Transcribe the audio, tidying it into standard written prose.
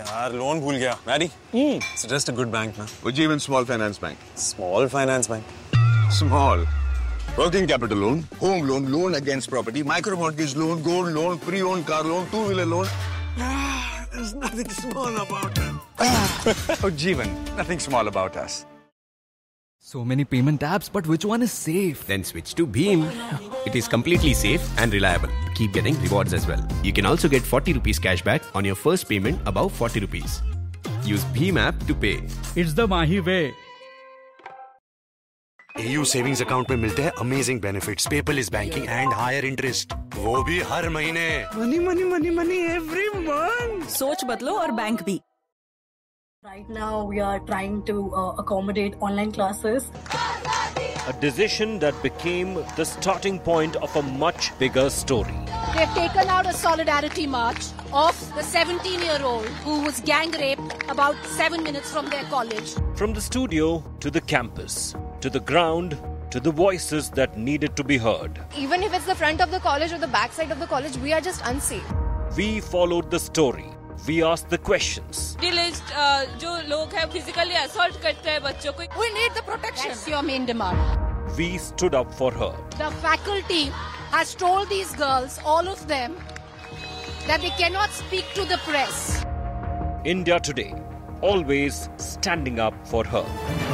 यार लोन भूल गया. Maddie, suggest a good bank ना. Ujjivan Small Finance Bank. Small finance bank. Small. Working capital loan, home loan, loan against property, micro mortgage loan, gold loan, pre-owned car loan, two-wheeler loan. There's nothing small about it. Ujjivan, nothing small about us. So many payment apps, but which one is safe? Then switch to Bheem. It is completely safe and reliable. Keep getting rewards as well. You can also get 40 rupees cashback on your first payment above 40 rupees. Use Bheem app to pay. It's the Mahi way. AU savings account में मिलते हैं amazing benefits, paperless banking and higher interest, वो भी हर महीने. Money, money, money, money every month. सोच बदलो और bank भी. Right now we are trying to accommodate online classes. A decision that became the starting point of a much bigger story. They've taken out a solidarity march of the 17-year-old who was gang raped about 7 minutes from their college. From the studio to the campus, to the ground, to the voices that needed to be heard. Even if it's the front of the college or the back side of the college, we are just unsafe. We followed the story. We asked the questions. जो लोग हैं physically assault करते हैं बच्चों को. We need the protection. That's your main demand. We stood up for her. The faculty has told these girls, all of them, that they cannot speak to the press. India Today, always standing up for her.